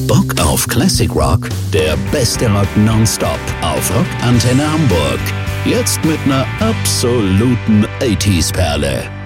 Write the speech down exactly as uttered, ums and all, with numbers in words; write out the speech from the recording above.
Bock auf Classic Rock? Der beste Rock nonstop auf Rockantenne Hamburg. Jetzt mit einer absoluten achtziger-Perle.